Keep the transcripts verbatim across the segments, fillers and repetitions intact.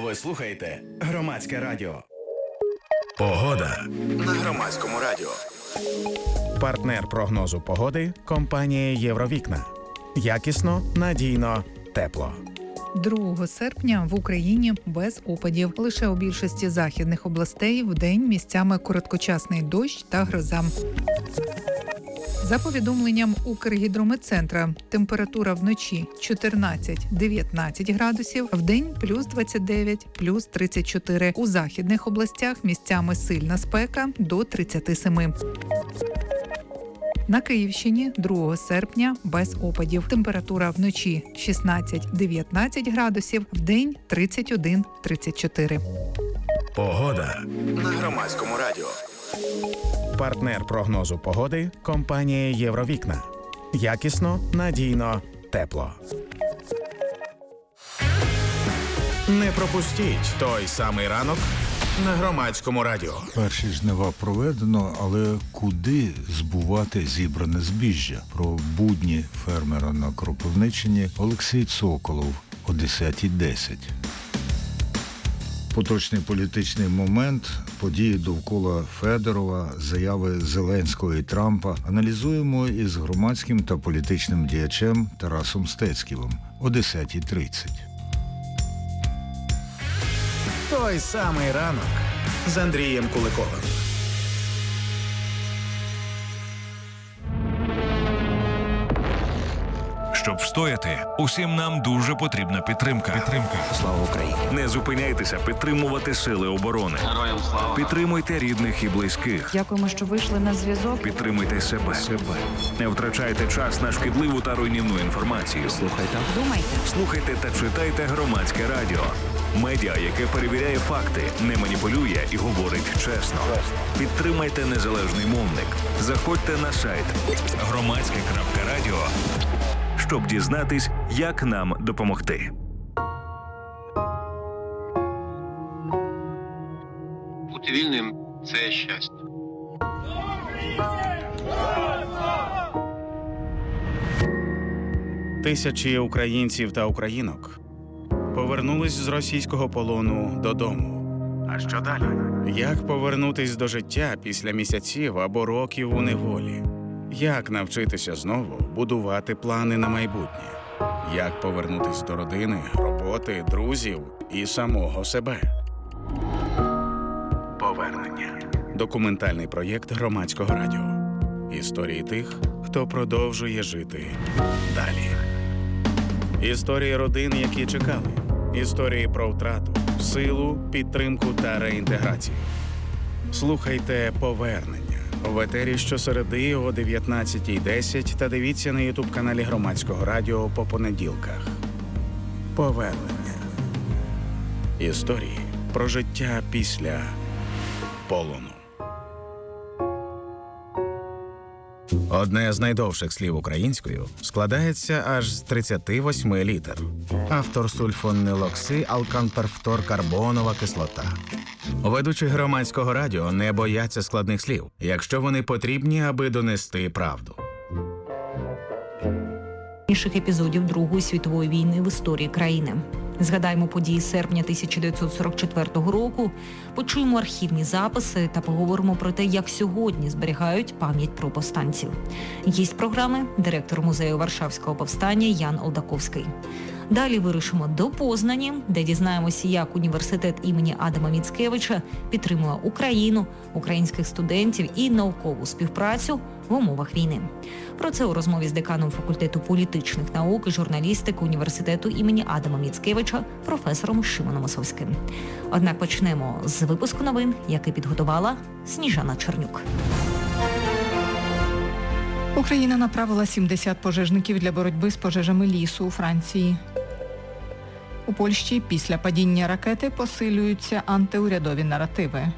Ви слухаєте Громадське радіо. Погода на Громадському радіо. Партнер прогнозу погоди – компанія «Євровікна». Якісно, надійно, тепло. другого серпня в Україні без опадів. Лише у більшості західних областей вдень місцями короткочасний дощ та гроза. За повідомленням Укргідрометцентра, температура вночі чотирнадцять-дев'ятнадцять градусів, вдень плюс двадцять дев'ять, плюс тридцять чотири. У західних областях місцями сильна спека до тридцять сім. На Київщині другого серпня без опадів. Температура вночі шістнадцять-дев'ятнадцять градусів, вдень тридцять один - тридцять чотири. Погода на Громадському радіо. Партнер прогнозу погоди – компанія «Євровікна». Якісно, надійно, тепло. Не пропустіть той самий ранок на Громадському радіо. Перші жнива проведено, але куди збувати зібране збіжжя? Про будні фермера на Кропивниччині Олексій Цоколов о десята десять. Поточний політичний момент, події довкола Федорова, заяви Зеленського і Трампа аналізуємо із громадським та політичним діячем Тарасом Стецьківим о десята тридцять. Той самий ранок з Андрієм Куликовим. Щоб встояти, усім нам дуже потрібна підтримка. Підтримка. Слава Україні! Не зупиняйтеся підтримувати сили оборони. Героям слава! Підтримуйте рідних і близьких. Дякуємо, що вийшли на зв'язок. Підтримуйте себе. себе. Не втрачайте час на шкідливу та руйнівну інформацію. Слухайте. Думайте. Слухайте та читайте Громадське радіо. Медіа, яке перевіряє факти, не маніпулює і говорить чесно. Підтримайте незалежний мовник. Заходьте на сайт громадське крапка радіо, щоб дізнатись, як нам допомогти. Бути вільним – це щастя. Тисячі українців та українок повернулись з російського полону додому. А що далі? Як повернутись до життя після місяців або років у неволі? Як навчитися знову будувати плани на майбутнє? Як повернутись до родини, роботи, друзів і самого себе? Повернення. Документальний проєкт Громадського радіо. Історії тих, хто продовжує жити далі. Історії родин, які чекали. Історії про втрату, силу, підтримку та реінтеграцію. Слухайте «Повернення» в етері щосереди о дев'ятнадцята десять та дивіться на ютуб-каналі Громадського радіо по понеділках. Повернення. Історії про життя після полону. Одне з найдовших слів українською складається аж з тридцяти восьми літер. Автор сульфонилоксиалканперфторкарбонова кислота. Ведучі Громадського радіо не бояться складних слів, якщо вони потрібні, аби донести правду. Інших епізодів Другої світової війни в історії країни. Згадаємо події серпня тисяча дев'ятсот сорок четвертого року, почуємо архівні записи та поговоримо про те, як сьогодні зберігають пам'ять про повстанців. Гість програми – директор музею Варшавського повстання Ян Олдаковський. Далі вирушимо до Познані, де дізнаємося, як університет імені Адама Міцкевича підтримує Україну, українських студентів і наукову співпрацю в умовах війни. Про це у розмові з деканом факультету політичних наук і журналістики університету імені Адама Міцкевича професором Шимоном Осовським. Однак почнемо з випуску новин, який підготувала Сніжана Чернюк. Україна направила сімдесят пожежників для боротьби з пожежами лісу у Франції. У Польщі після падіння ракети посилюються антиурядові наративи.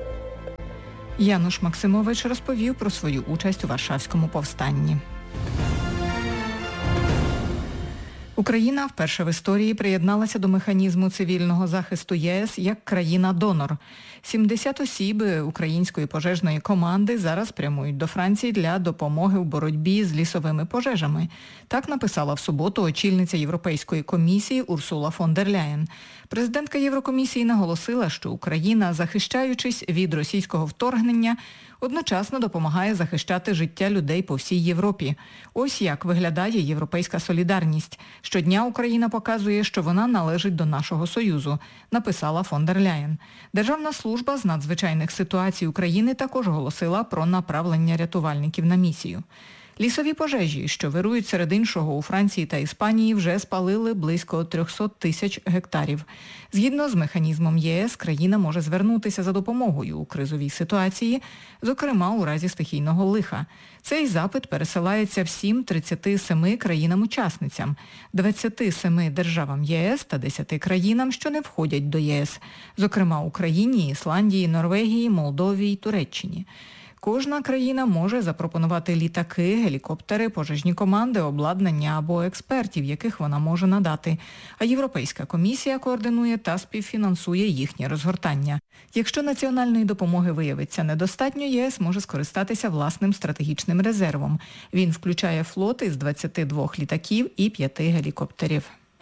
Януш Максимович розповів про свою участь у Варшавському повстанні. Україна вперше в історії приєдналася до механізму цивільного захисту ЄС як країна-донор. сімдесят осіб української пожежної команди зараз прямують до Франції для допомоги в боротьбі з лісовими пожежами. Так написала в суботу очільниця Європейської комісії Урсула фон дер Ляєн. Президентка Єврокомісії наголосила, що Україна, захищаючись від російського вторгнення, одночасно допомагає захищати життя людей по всій Європі. Ось як виглядає європейська солідарність. Щодня Україна показує, що вона належить до нашого Союзу, написала фон дер Ляєн. Державна служба з надзвичайних ситуацій України також оголосила про направлення рятувальників на місію. Лісові пожежі, що вирують серед іншого у Франції та Іспанії, вже спалили близько триста тисяч гектарів. Згідно з механізмом ЄС, країна може звернутися за допомогою у кризовій ситуації, зокрема у разі стихійного лиха. Цей запит пересилається всім тридцяти семи країнам-учасницям, двадцяти семи державам ЄС та десяти країнам, що не входять до ЄС, зокрема Україні, Ісландії, Норвегії, Молдові й Туреччині. Кожна країна може запропонувати літаки, гелікоптери, пожежні команди, обладнання або експертів, яких вона може надати. А Європейська комісія координує та співфінансує їхнє розгортання. Якщо національної допомоги виявиться недостатньо, ЄС може скористатися власним стратегічним резервом. Він включає флоти з двадцяти двох літаків і п'яти гелікоптерів.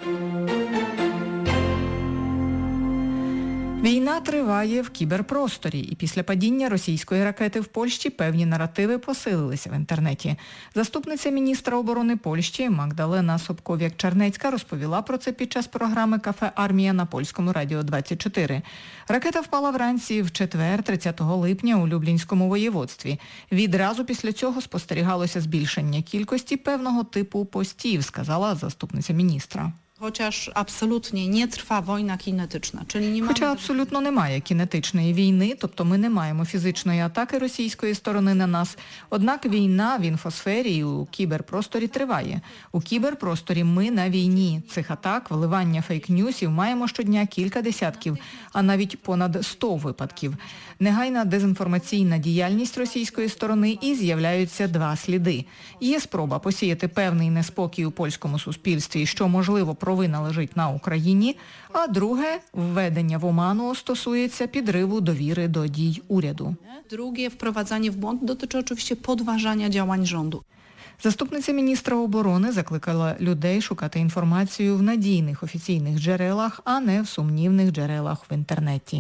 Війна триває в кіберпросторі, і після падіння російської ракети в Польщі певні наративи посилилися в інтернеті. Заступниця міністра оборони Польщі Магдалена Собков'як-Чарнецька розповіла про це під час програми «Кафе Армія» на польському радіо двадцять чотири. Ракета впала вранці в четвер, тридцятого липня, у Люблінському воєводстві. Відразу після цього спостерігалося збільшення кількості певного типу постів, сказала заступниця міністра. Хоча абсолютно не триває війна кінетична. Хоча абсолютно немає кінетичної війни, тобто ми не маємо фізичної атаки російської сторони на нас. Однак війна в інфосфері і у кіберпросторі триває. У кіберпросторі ми на війні. Цих атак, вливання фейк-ньюсів маємо щодня кілька десятків, а навіть понад сто випадків. Негайна дезінформаційна діяльність російської сторони і з'являються два сліди. Є спроба посіяти певний неспокій у польському суспільстві, що, можливо, провина лежить на Україні, а друге – введення в оману стосується підриву довіри до дій уряду. Друге – впровадження в бłąd dotyczy oczywiście podważania działań rządu. Заступниця міністра оборони закликала людей шукати інформацію в надійних офіційних джерелах, а не в сумнівних джерелах в інтернеті.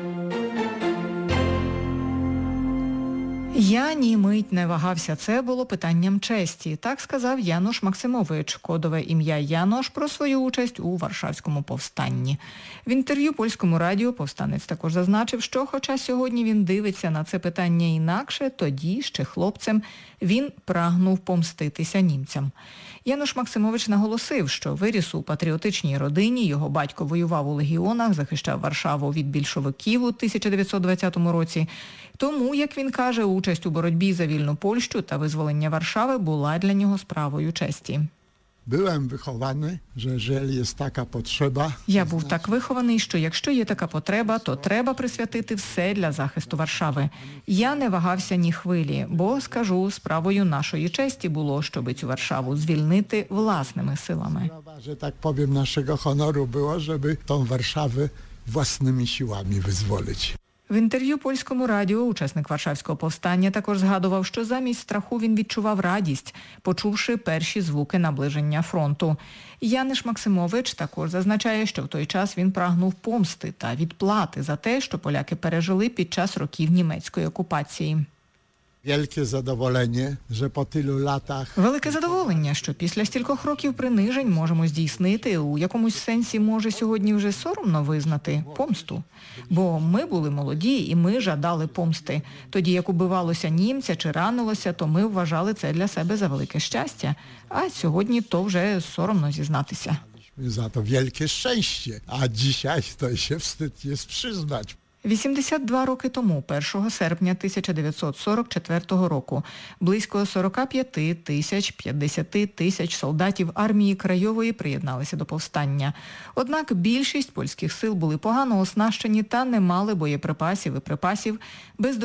Я ні мить не вагався. Це було питанням честі. Так сказав Януш Максимович, кодове ім'я Янош, про свою участь у Варшавському повстанні. В інтерв'ю польському радіо повстанець також зазначив, що хоча сьогодні він дивиться на це питання інакше, тоді, ще хлопцем, він прагнув помститися німцям. Януш Максимович наголосив, що виріс у патріотичній родині, його батько воював у легіонах, захищав Варшаву від більшовиків у тисяча дев'ятсот двадцятому році. Тому, як він каже, участь у боротьбі за вільну Польщу та визволення Варшави була для нього справою честі. Byłem wychowany, że jeżeli jest taka potrzeba... Я був так вихований, що якщо є така потреба, то треба присвятити все для захисту Варшави. Я не вагався ні хвилі, бо, скажу, справою нашої честі було, щоб цю Варшаву звільнити власними силами. Że tak powiem, naszego honoru było, żeby tą Warszawę własnymi siłami wyzwolić. В інтерв'ю польському радіо учасник Варшавського повстання також згадував, що замість страху він відчував радість, почувши перші звуки наближення фронту. Януш Максимович також зазначає, що в той час він прагнув помсти та відплати за те, що поляки пережили під час років німецької окупації. Wielkie zadowolenie, że po tylu latach... Велике задоволення, що після стількох років принижень можемо здійснити, у якомусь сенсі може сьогодні вже соромно визнати, помсту. Бо ми були молоді і ми жадали помсти. Тоді як убивалося німця чи ранилося, то ми вважали це для себе за велике щастя. А сьогодні то вже соромно зізнатися. За то wielkie szczęście, a dzisiaj to się wstyd jest przyznać. вісімдесят два роки тому, першого серпня тисяча дев'ятсот сорок четвертого року, близько сорок п'ять тисяч п'ятдесят тисяч солдатів армії Краєвої приєдналися до повстання. Однак більшість польських сил були погано оснащені та не мали боєприпасів і припасів без